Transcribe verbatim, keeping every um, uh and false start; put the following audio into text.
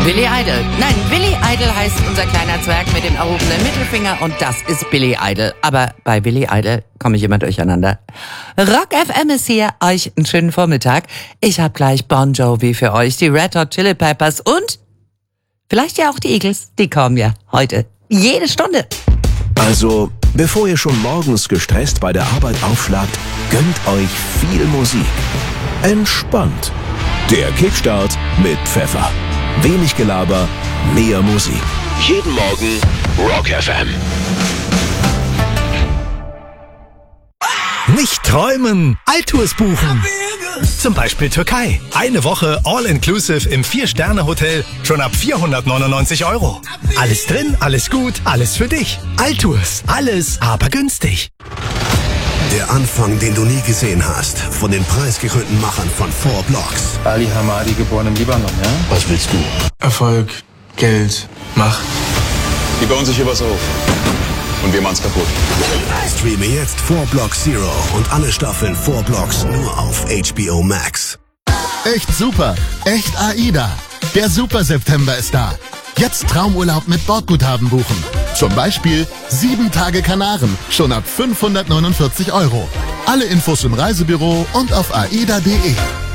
Billy Idol. Nein, Billy Idol heißt unser kleiner Zwerg mit dem erhobenen Mittelfinger und das ist Billy Idol. Aber bei Billy Idol komme ich immer durcheinander. Rock F M ist hier, euch einen schönen Vormittag. Ich hab gleich Bon Jovi für euch, die Red Hot Chili Peppers und vielleicht ja auch die Eagles. Die kommen ja heute jede Stunde. Also, bevor ihr schon morgens gestresst bei der Arbeit aufschlagt, gönnt euch viel Musik. Entspannt. Der Kickstart mit Pfeffer. Wenig Gelaber, mehr Musik. Jeden Morgen Rock F M. Nicht träumen, Altours buchen. Zum Beispiel Türkei. Eine Woche All-Inclusive im Vier-Sterne-Hotel schon ab vierhundertneunundneunzig Euro. Alles drin, alles gut, alles für dich. Altours, alles, aber günstig. Der Anfang, den du nie gesehen hast, von den preisgekrönten Machern von Four Blocks. Ali Hamadi, geboren im Libanon, ja? Was willst du? Erfolg, Geld, Macht. Die bauen sich hier was auf. Und wir machen's kaputt. Streame jetzt Four Blocks Zero und alle Staffeln Four Blocks nur auf H B O Max. Echt super, echt AIDA. Der Super September ist da. Jetzt Traumurlaub mit Bordguthaben buchen. Zum Beispiel sieben Tage Kanaren, schon ab fünfhundertneunundvierzig Euro. Alle Infos im Reisebüro und auf aida punkt de.